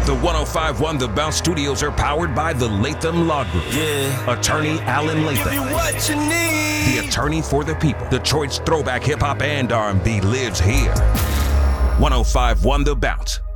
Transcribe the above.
The 105.1 The Bounce Studios are powered by the Latham Law Group. Yeah. Attorney Alan Latham. Give me what you need. The attorney for the people. Detroit's throwback hip hop and R&B lives here. 105.1 The Bounce.